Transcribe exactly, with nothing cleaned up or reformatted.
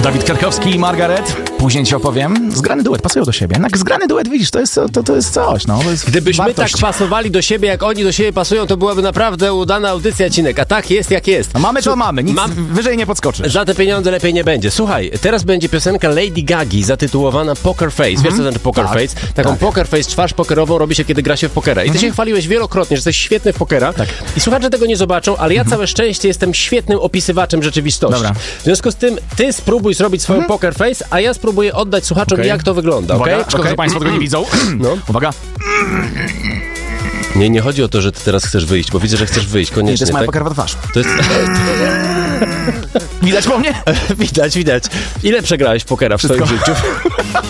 Dawid Kwiatkowski i Margaret. Później ci opowiem. Zgrany duet, pasują do siebie. Jednak zgrany duet, widzisz, to jest, to, to jest coś. No, to jest Gdybyśmy wartość. tak pasowali do siebie, jak oni do siebie pasują, to byłaby naprawdę udana audycja, Cinek. A tak jest, jak jest. A mamy to mamy, nic Mam- wyżej nie podskoczysz. Za te pieniądze lepiej nie będzie. Słuchaj, teraz będzie piosenka Lady Gagi zatytułowana Poker Face. Wiesz, co znaczy Poker Tak, Face? Taką tak. Poker Face, twarz pokerową robi się, kiedy gra się w pokera. I ty się chwaliłeś wielokrotnie, że jesteś świetny w pokera. Tak. I słuchacze tego nie zobaczą, ale ja całe szczęście jestem świetnym opisywaczem rzeczywistości. Dobra. W związku z tym, ty spróbuj zrobić swoją Poker Face, a ja spróbuję oddać słuchaczom, Okej. jak to wygląda, Uwaga, okej? szkoda, że państwo tego nie widzą. No. Uwaga. Nie, nie chodzi o to, że ty teraz chcesz wyjść, bo widzę, że chcesz wyjść, Nie, to koniecznie, jest moja tak? pokerowa twarz. To jest... Widać po mnie? widać, widać. Ile przegrałeś w pokera w swoim Wszystko. życiu?